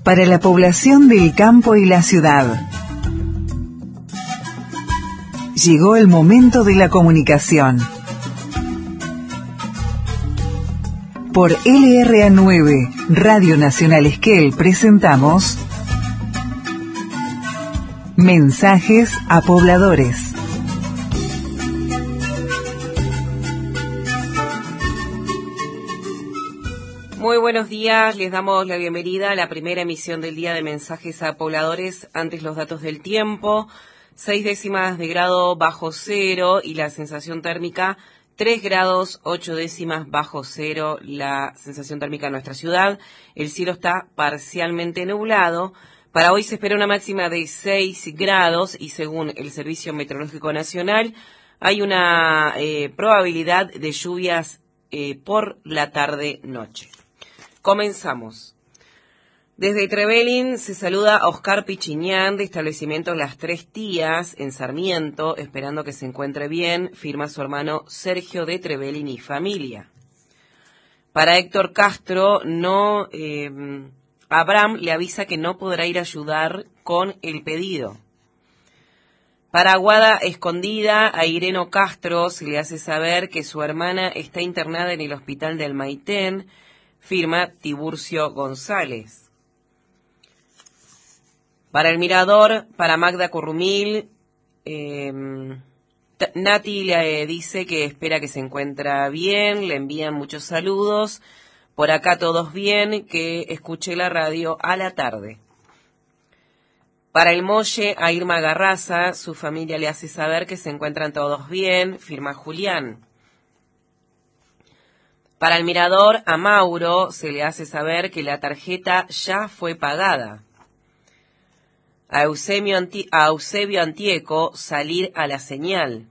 para la población del campo y la ciudad. Llegó el momento de la comunicación. Por LRA9, Radio Nacional Esquel, presentamos Mensajes a Pobladores. Muy buenos días, les damos la bienvenida a la primera emisión del día de Mensajes a Pobladores. Antes los datos del tiempo: 6 décimas de grado bajo cero y la sensación térmica 3 grados 8 décimas bajo cero, la sensación térmica en nuestra ciudad. El cielo está parcialmente nublado. Para hoy se espera una máxima de 6 grados y según el Servicio Meteorológico Nacional hay una probabilidad de lluvias por la tarde-noche. Comenzamos. Desde Trevelin se saluda a Oscar Pichiñán, de establecimiento Las Tres Tías, en Sarmiento, esperando que se encuentre bien, firma su hermano Sergio de Trevelin y familia. Para Héctor Castro, Abraham le avisa que no podrá ir a ayudar con el pedido. Para Aguada Escondida, a Ireno Castro se le hace saber que su hermana está internada en el hospital del Maitén, firma Tiburcio González. Para El Mirador, para Magda Currumil, Nati le dice que espera que se encuentra bien, le envían muchos saludos. Por acá todos bien, que escuche la radio a la tarde. Para El Molle, a Irma Garraza, su familia le hace saber que se encuentran todos bien, firma Julián. Para El Mirador, a Mauro se le hace saber que la tarjeta ya fue pagada. A Eusebio Antieco, salir a la señal.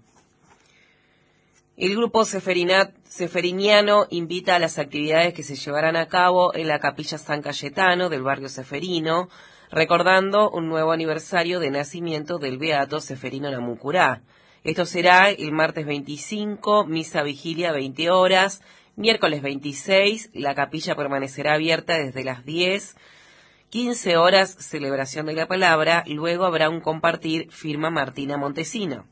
El grupo Seferiniano invita a las actividades que se llevarán a cabo en la Capilla San Cayetano del barrio Seferino, recordando un nuevo aniversario de nacimiento del beato Seferino Namucurá. Esto será el martes 25, misa vigilia 20 horas, miércoles 26, la capilla permanecerá abierta desde las 10, 15 horas, celebración de la palabra, luego habrá un compartir, firma Martina Montesino.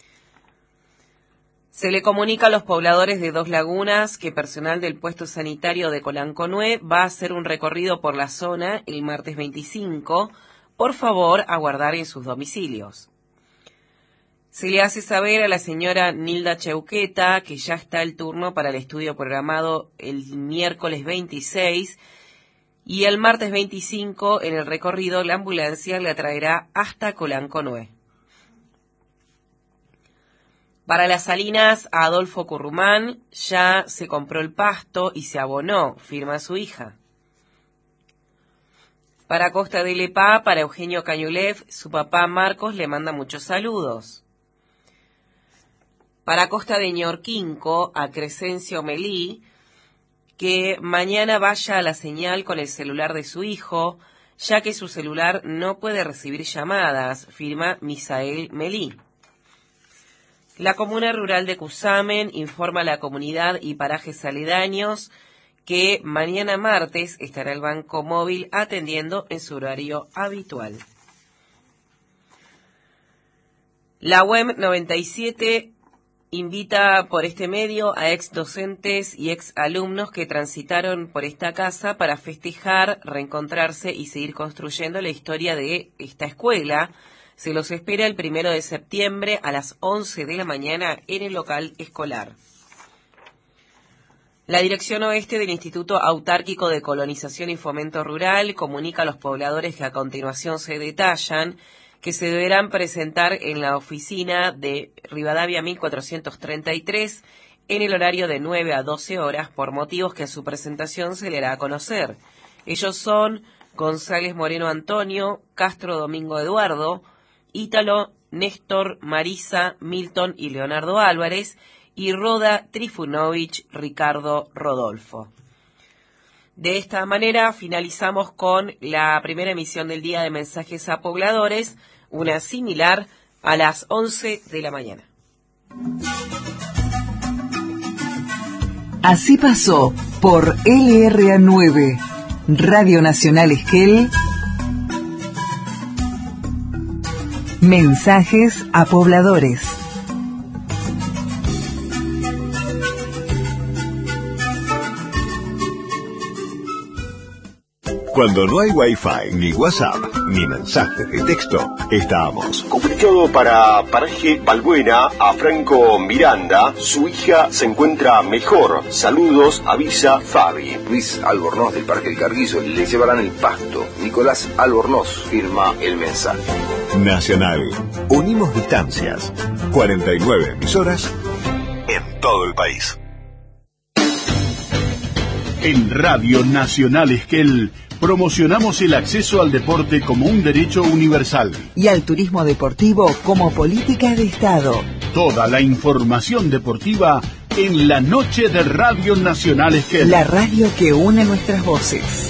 Se le comunica a los pobladores de Dos Lagunas que personal del puesto sanitario de Colanconué va a hacer un recorrido por la zona el martes 25. Por favor, aguardar en sus domicilios. Se le hace saber a la señora Nilda Cheuqueta que ya está el turno para el estudio programado el miércoles 26 y el martes 25 en el recorrido la ambulancia le traerá hasta Colanconué. Para Las Salinas, a Adolfo Currumán, ya se compró el pasto y se abonó, firma su hija. Para Costa de Lepá, para Eugenio Cañulev, su papá Marcos le manda muchos saludos. Para Costa de Ñorquinco, a Crescencio Melí, que mañana vaya a la señal con el celular de su hijo, ya que su celular no puede recibir llamadas, firma Misael Melí. La Comuna Rural de Cusamen informa a la comunidad y parajes aledaños que mañana martes estará el Banco Móvil atendiendo en su horario habitual. La UEM 97 invita por este medio a ex docentes y ex alumnos que transitaron por esta casa para festejar, reencontrarse y seguir construyendo la historia de esta escuela. Se los espera el 1 de septiembre a las 11 de la mañana en el local escolar. La Dirección Oeste del Instituto Autárquico de Colonización y Fomento Rural comunica a los pobladores que a continuación se detallan que se deberán presentar en la oficina de Rivadavia 1433 en el horario de 9 a 12 horas por motivos que a su presentación se le hará a conocer. Ellos son González Moreno Antonio, Castro Domingo Eduardo, Ítalo, Néstor, Marisa, Milton y Leonardo Álvarez, y Roda Trifunovich Ricardo Rodolfo. De esta manera finalizamos con la primera emisión del día de Mensajes a Pobladores, una similar a las 11 de la mañana. Así pasó por LRA9, Radio Nacional Esquel, Mensajes a pobladores. Cuando no hay Wi-Fi, ni WhatsApp, ni mensajes de texto, estamos. Comunicado para Paraje Balbuena a Franco Miranda, su hija se encuentra mejor. Saludos, avisa Fabi. Luis Albornoz del Parque del Carguillo, le llevarán el pasto. Nicolás Albornoz firma el mensaje. Nacional. Unimos distancias. 49 emisoras en todo el país. En Radio Nacional Esquel promocionamos el acceso al deporte como un derecho universal. Y al turismo deportivo como política de Estado. Toda la información deportiva en la noche de Radio Nacional Esquel. La radio que une nuestras voces.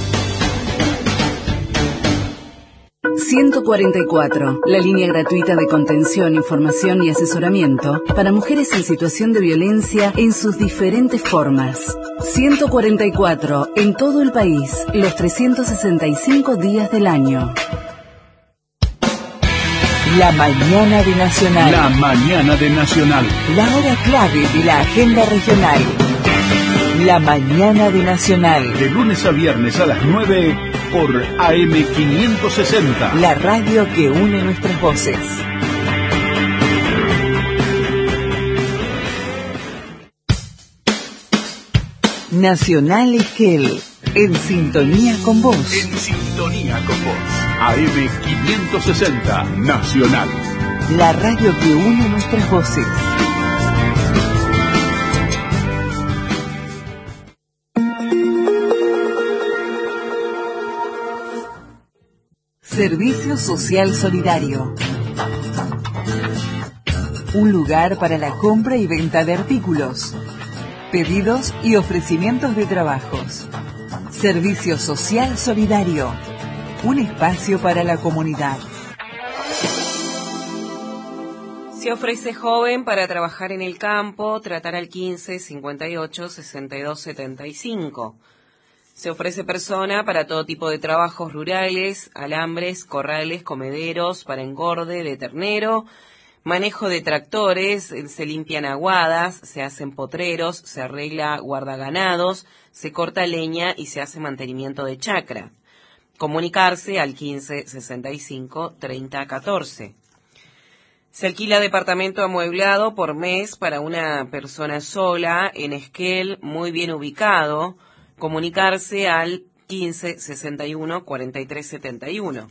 144, la línea gratuita de contención, información y asesoramiento para mujeres en situación de violencia en sus diferentes formas. 144, en todo el país, los 365 días del año. La mañana de Nacional. La mañana de Nacional. La hora clave de la agenda regional. La mañana de Nacional. De lunes a viernes a las 9 por AM560. La radio que une nuestras voces. Nacional Esquel, en sintonía con vos. En sintonía con vos. AM560 Nacional. La radio que une nuestras voces. Servicio Social Solidario. Un lugar para la compra y venta de artículos, pedidos y ofrecimientos de trabajos. Servicio Social Solidario. Un espacio para la comunidad. Se ofrece joven para trabajar en el campo, tratar al 15 58 62 75. Se ofrece persona para todo tipo de trabajos rurales, alambres, corrales, comederos, para engorde de ternero, manejo de tractores, se limpian aguadas, se hacen potreros, se arregla guardaganados, se corta leña y se hace mantenimiento de chacra. Comunicarse al 15 65 30 14. Se alquila departamento amueblado por mes para una persona sola en Esquel, muy bien ubicado. Comunicarse al 15 61 43 71.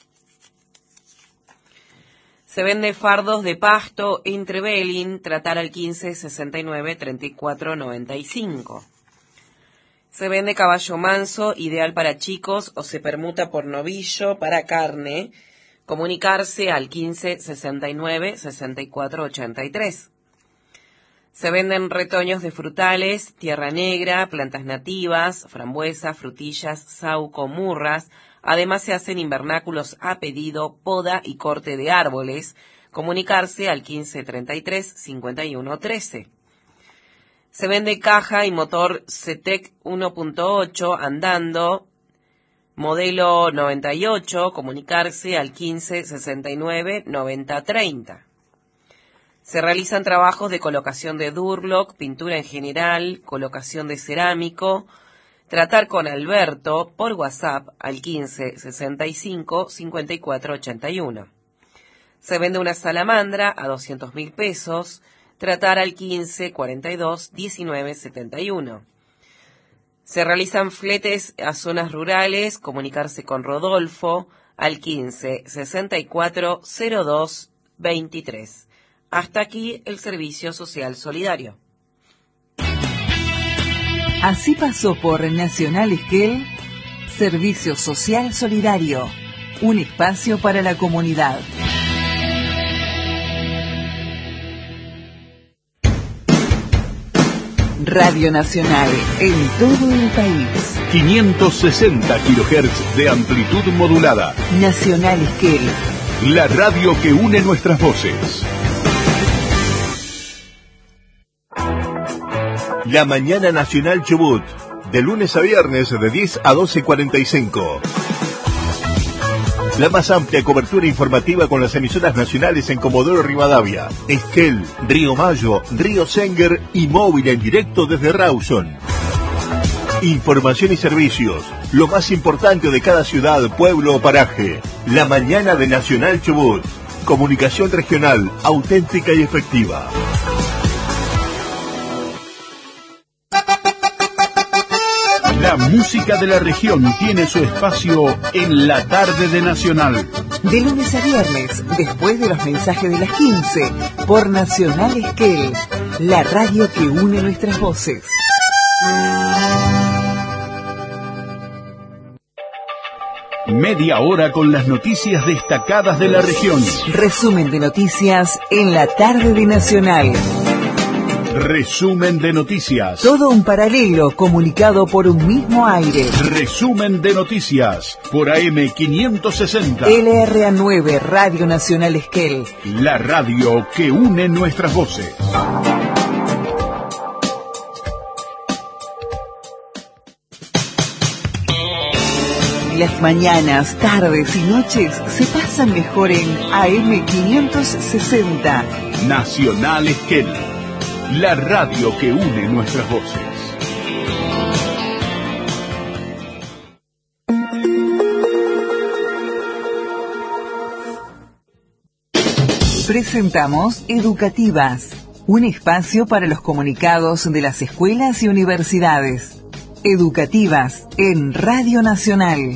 Se vende fardos de pasto entrebelin, tratar al 15 69 34 95. Se vende caballo manso, ideal para chicos, o se permuta por novillo para carne. Comunicarse al 15 69 64 83. Se venden retoños de frutales, tierra negra, plantas nativas, frambuesas, frutillas, sauco, murras. Además se hacen invernáculos a pedido, poda y corte de árboles. Comunicarse al 15 33 51 13. Se vende caja y motor CETEC 1.8 andando, modelo 98. Comunicarse al 15 69 90 30. Se realizan trabajos de colocación de Durlock, pintura en general, colocación de cerámico. Tratar con Alberto por WhatsApp al 15 65 54 81. Se vende una salamandra a 200.000 pesos. Tratar al 15 42 19 71. Se realizan fletes a zonas rurales. Comunicarse con Rodolfo al 15 64 02 23. Hasta aquí el Servicio Social Solidario. Así pasó por Nacional Esquel, Servicio Social Solidario, un espacio para la comunidad. Radio Nacional en todo el país. 560 kHz de amplitud modulada. Nacional Esquel. La radio que une nuestras voces. La Mañana Nacional Chubut, de lunes a viernes de 10 a 12:45. La más amplia cobertura informativa con las emisoras nacionales en Comodoro Rivadavia, Esquel, Río Mayo, Río Senguer y móvil en directo desde Rawson. Información y servicios, lo más importante de cada ciudad, pueblo o paraje. La mañana de Nacional Chubut. Comunicación regional, auténtica y efectiva. La música de la región tiene su espacio en la tarde de Nacional. De lunes a viernes, después de los mensajes de las 15, por Nacional Esquel, la radio que une nuestras voces. Media hora con las noticias destacadas de la región. Resumen de noticias en la tarde de Nacional. Resumen de noticias. Todo un paralelo comunicado por un mismo aire. Resumen de noticias por AM 560. LRA9, Radio Nacional Esquel. La radio que une nuestras voces. Las mañanas, tardes y noches se pasan mejor en AM 560. Nacional Esquel, la radio que une nuestras voces. Presentamos Educativas, un espacio para los comunicados de las escuelas y universidades. Educativas en Radio Nacional.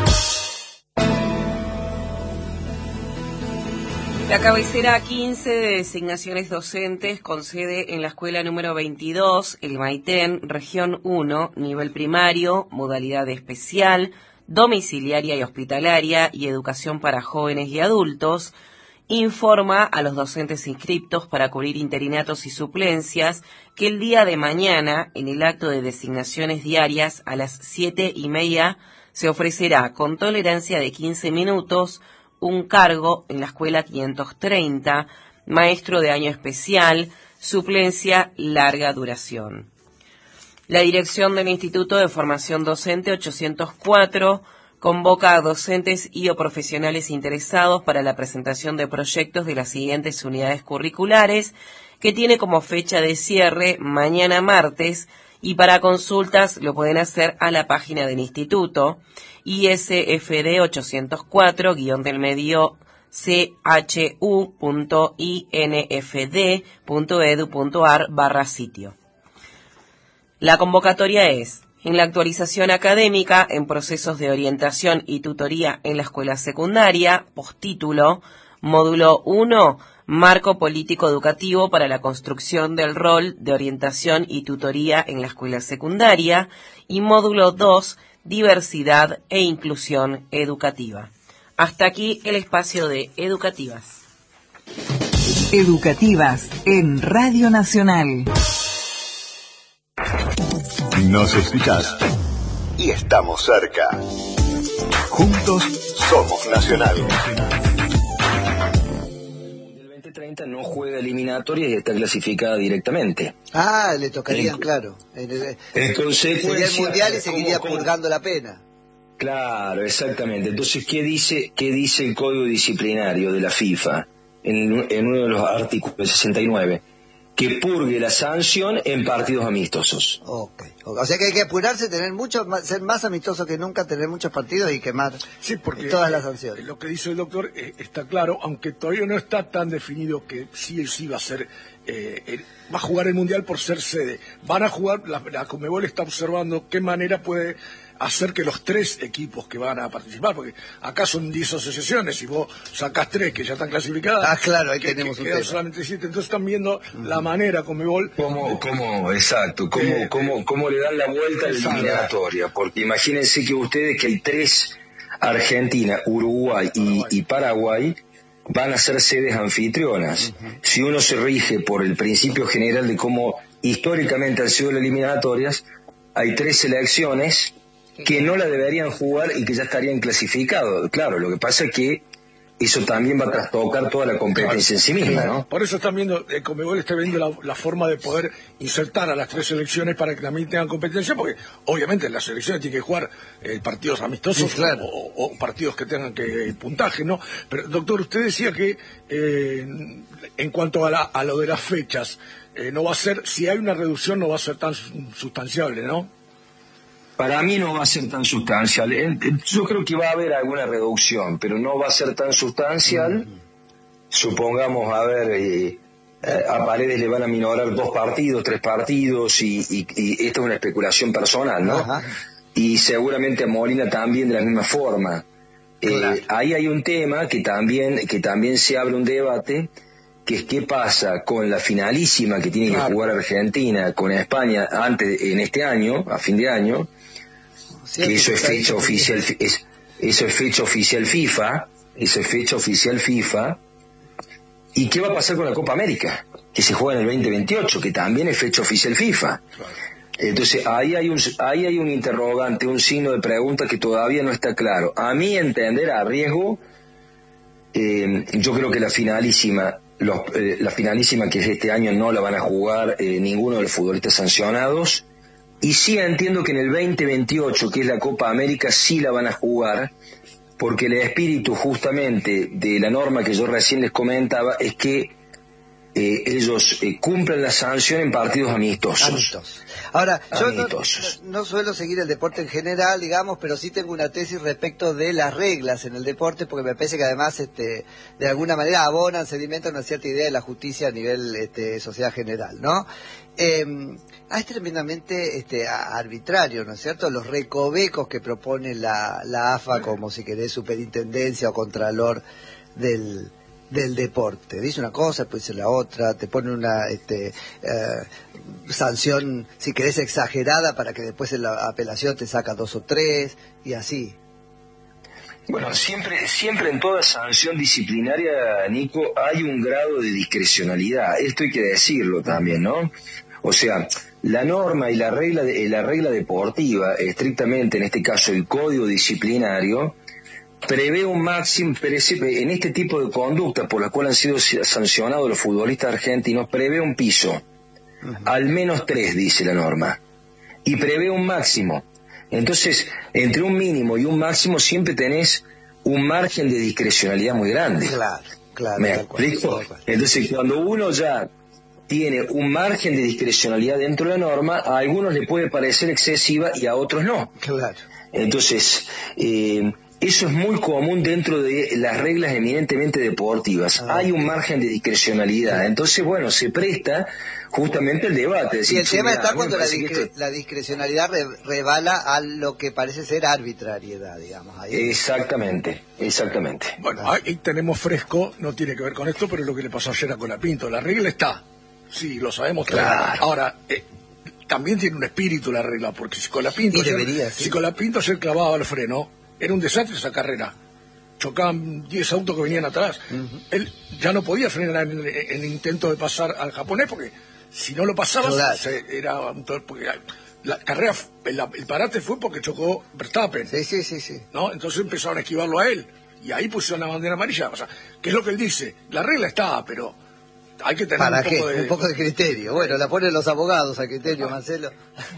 La cabecera 15 de designaciones docentes con sede en la escuela número 22, el Maitén, región 1, nivel primario, modalidad especial, domiciliaria y hospitalaria y educación para jóvenes y adultos, informa a los docentes inscriptos para cubrir interinatos y suplencias que el día de mañana, en el acto de designaciones diarias a las 7:30, se ofrecerá con tolerancia de 15 minutos un cargo en la escuela 530, maestro de año especial, suplencia larga duración. La dirección del Instituto de Formación Docente 804 convoca a docentes y o profesionales interesados para la presentación de proyectos de las siguientes unidades curriculares, que tiene como fecha de cierre mañana martes, y para consultas lo pueden hacer a la página del Instituto, ISFD 804-del-medio chu.infd.edu.ar/sitio. La convocatoria es: en la actualización académica, en procesos de orientación y tutoría en la escuela secundaria, postítulo, módulo 1, marco político educativo para la construcción del rol de orientación y tutoría en la escuela secundaria, y módulo 2, diversidad e inclusión educativa. Hasta aquí el espacio de Educativas. Educativas en Radio Nacional. Nos escuchás y estamos cerca. Juntos somos Nacional. El 2030 no juega eliminatorias y está clasificada directamente. Ah, le tocarían, claro. Entonces, sería el mundial y seguiría purgando la pena. Claro, exactamente. Entonces, ¿qué dice el código disciplinario de la FIFA en uno de los artículos 69? Que purgue la sanción en partidos amistosos. Okay. O sea que hay que apurarse, ser más amistoso que nunca, tener muchos partidos y quemar todas las sanciones. Lo que dice el doctor está claro, aunque todavía no está tan definido que sí va a ser, va a jugar el Mundial por ser sede. Van a jugar, la Conmebol está observando qué manera puede hacer que los 3 equipos que van a participar, porque acá son 10 asociaciones y vos sacás 3 que ya están clasificadas. Ah, claro, ahí tenemos un tema. Solamente 7, entonces están viendo la manera Conmebol. ¿Cómo le dan la vuelta a la eliminatoria? Porque imagínense que ustedes que el 3, Argentina, Uruguay y Paraguay, van a ser sedes anfitrionas. Si uno se rige por el principio general de cómo históricamente han sido las eliminatorias, hay 3 selecciones que no la deberían jugar y que ya estarían clasificados. Claro, lo que pasa es que eso también va a trastocar toda la competencia en sí misma, ¿no? Por eso están viendo, Conmebol está viendo la forma de poder insertar a las 3 selecciones para que también tengan competencia, porque obviamente las selecciones tienen que jugar partidos amistosos, claro, o partidos que tengan que puntaje, ¿no? Pero, doctor, usted decía que en cuanto a lo de las fechas, no va a ser, si hay una reducción, no va a ser tan sustanciable, ¿no? Para mí no va a ser tan sustancial. Yo creo que va a haber alguna reducción, pero no va a ser tan sustancial. Supongamos, a Paredes le van a minorar 2 partidos, 3 partidos, y esto es una especulación personal, ¿no? Ajá. Y seguramente a Molina también de la misma forma. Claro. Ahí hay un tema que también se abre un debate, que es qué pasa con la finalísima que tiene que jugar Argentina con España en este año, a fin de año, que eso es fecha oficial, eso es fecha oficial FIFA, y qué va a pasar con la Copa América, que se juega en el 2028, que también es fecha oficial FIFA. Entonces ahí hay un interrogante, un signo de pregunta que todavía no está claro. A mi entender, a riesgo, yo creo que la finalísima que es este año no la van a jugar ninguno de los futbolistas sancionados, y sí entiendo que en el 2028, que es la Copa América, sí la van a jugar, porque el espíritu justamente de la norma que yo recién les comentaba es que ellos cumplen la sanción en partidos amistosos. Ahora, yo no suelo seguir el deporte en general, digamos, pero sí tengo una tesis respecto de las reglas en el deporte, porque me parece que además de alguna manera abonan, sedimentan una cierta idea de la justicia a nivel sociedad general, ¿no? Es tremendamente arbitrario, ¿no es cierto? Los recovecos que propone la AFA como, si querés, superintendencia o contralor del deporte. Dice una cosa, después dice la otra, te pone una sanción, si querés, exagerada para que después en la apelación te saca 2 o 3 y así. Bueno, siempre en toda sanción disciplinaria, Nico, hay un grado de discrecionalidad. Esto hay que decirlo también, ¿no? O sea, la norma y la regla deportiva, estrictamente en este caso el código disciplinario, prevé un máximo, en este tipo de conductas por las cuales han sido sancionados los futbolistas argentinos, prevé un piso, al menos 3, dice la norma, y prevé un máximo. Entonces, entre un mínimo y un máximo siempre tenés un margen de discrecionalidad muy grande. Claro. ¿Me explico? Entonces, cuando uno ya tiene un margen de discrecionalidad dentro de la norma, a algunos le puede parecer excesiva y a otros no. Claro. Entonces, eso es muy común dentro de las reglas eminentemente deportivas. Hay un margen de discrecionalidad. Entonces, bueno, se presta justamente el debate. Y el tema está cuando la discrecionalidad rebala a lo que parece ser arbitrariedad, digamos. Ahí. Exactamente. Bueno, ahí tenemos fresco, no tiene que ver con esto, pero es lo que le pasó ayer a Colapinto. La regla está, sí, lo sabemos todos. Claro. Ahora, también tiene un espíritu la regla, porque si Colapinto ayer clavaba el freno, era un desastre esa carrera. Chocaban 10 autos que venían atrás. Él ya no podía frenar en el intento de pasar al japonés, porque si no lo pasaba, porque la carrera, el parate fue porque chocó Verstappen. Sí. ¿No? Entonces empezaron a esquivarlo a él. Y ahí pusieron la bandera amarilla. O sea, ¿qué es lo que él dice? La regla está, pero hay que tener un poco de criterio. Bueno, la ponen los abogados a criterio, Marcelo.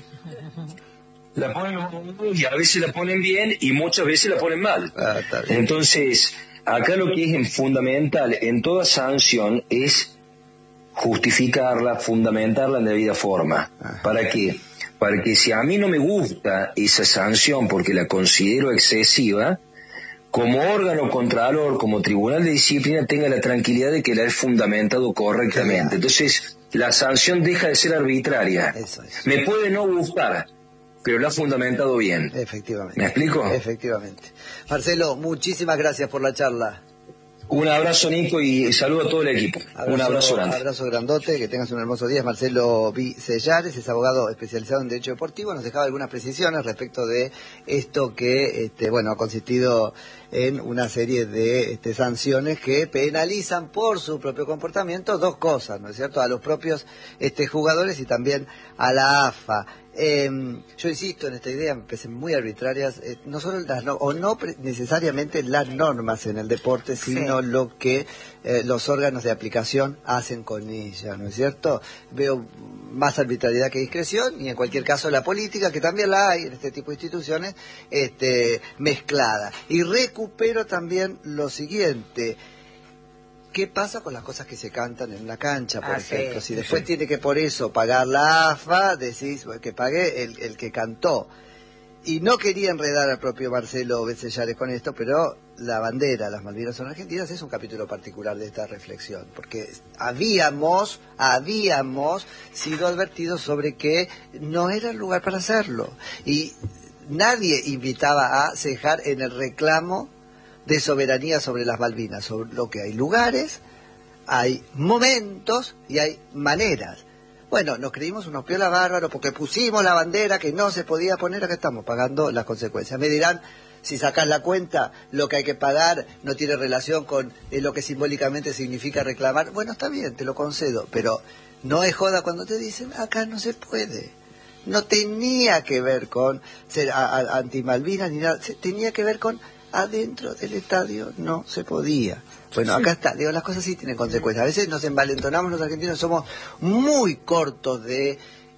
La ponen y a veces la ponen bien y muchas veces la ponen mal. Entonces, acá lo que es fundamental en toda sanción es justificarla, fundamentarla en debida forma. ¿Para qué? Para que si a mí no me gusta esa sanción porque la considero excesiva, como órgano contralor, como tribunal de disciplina, tenga la tranquilidad de que la he fundamentado correctamente. Entonces, la sanción deja de ser arbitraria. Eso es. Me puede no gustar, pero lo ha fundamentado bien. Efectivamente. ¿Me explico? Efectivamente. Marcelo, muchísimas gracias por la charla. Un abrazo, Nico, y saludo a todo el equipo. Un abrazo grande. Abrazo grandote, que tengas un hermoso día. Marcelo Vicellares es abogado especializado en Derecho Deportivo. Nos dejaba algunas precisiones respecto de esto que ha consistido en una serie de sanciones que penalizan por su propio comportamiento 2 cosas, ¿no es cierto? A los propios jugadores y también a la AFA. Yo insisto en esta idea, me parecen muy arbitrarias, no solo no necesariamente las normas en el deporte, sino lo que los órganos de aplicación hacen con ella, ¿no es cierto? Veo más arbitrariedad que discreción, y en cualquier caso la política, que también la hay en este tipo de instituciones, mezclada. Y recupero también lo siguiente: ¿qué pasa con las cosas que se cantan en una cancha, por ejemplo? Si después tiene que por eso pagar la AFA, decís que pague el que cantó. Y no quería enredar al propio Marcelo Becellares con esto, pero la bandera, las Malvinas son argentinas, es un capítulo particular de esta reflexión, porque habíamos sido advertidos sobre que no era el lugar para hacerlo. Y nadie invitaba a cejar en el reclamo de soberanía sobre las Malvinas, sobre lo que hay lugares, hay momentos y hay maneras. Bueno, nos creímos unos piola bárbaros porque pusimos la bandera que no se podía poner, acá estamos pagando las consecuencias. Me dirán, si sacás la cuenta, lo que hay que pagar no tiene relación con lo que simbólicamente significa reclamar. Bueno, está bien, te lo concedo, pero no es joda cuando te dicen, acá no se puede. No tenía que ver con ser anti-Malvinas ni nada, tenía que ver con adentro del estadio no se podía. Bueno, acá está, digo, las cosas sí tienen consecuencias. A veces nos envalentonamos los argentinos, somos muy cortos de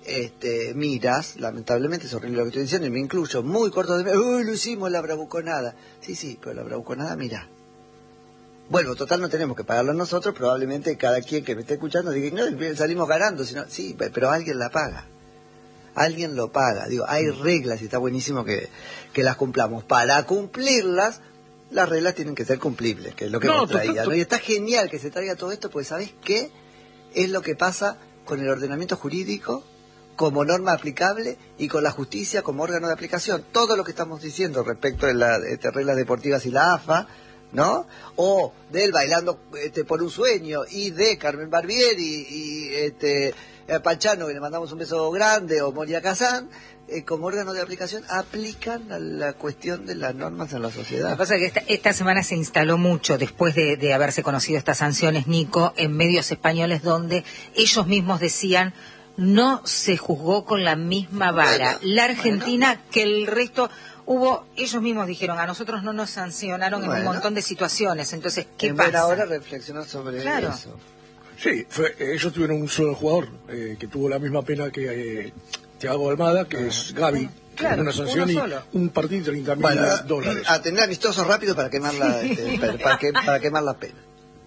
miras, lamentablemente es horrible lo que estoy diciendo y me incluyo, muy cortos de lo hicimos la bravuconada. Sí, pero la bravuconada, mirá. Bueno, total no tenemos que pagarlo nosotros, probablemente cada quien que me esté escuchando diga, no, salimos ganando, sino, sí, pero alguien la paga. Alguien lo paga. Digo, hay reglas y está buenísimo que las cumplamos. Para cumplirlas, las reglas tienen que ser cumplibles, que es lo que nos traía, ¿no? Y está genial que se traiga todo esto, porque ¿sabés qué es lo que pasa con el ordenamiento jurídico como norma aplicable y con la justicia como órgano de aplicación? Todo lo que estamos diciendo respecto de las reglas deportivas y la AFA, ¿no? O del Bailando por un Sueño, y de Carmen Barbieri y Pachano, que le mandamos un beso grande, o Moria Kazán, como órgano de aplicación, aplican a la cuestión de las normas en la sociedad. Lo que pasa es que esta semana se instaló mucho, después de haberse conocido estas sanciones, Nico, en medios españoles donde ellos mismos decían, no se juzgó con la misma vara la Argentina que el resto. Ellos mismos dijeron, a nosotros no nos sancionaron en un montón de situaciones, entonces, ¿qué pasa? Ahora reflexionar sobre eso. Sí, ellos tuvieron un solo jugador que tuvo la misma pena que Thiago Almada, que es Gavi. Claro, una sanción y un partido y $30.000. A tener amistosos rápidos para quemar para quemar la pena.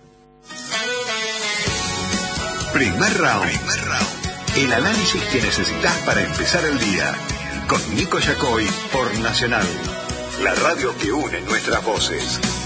Primer round. El análisis que necesitas para empezar el día. Con Nico Yacoy por Nacional. La radio que une nuestras voces.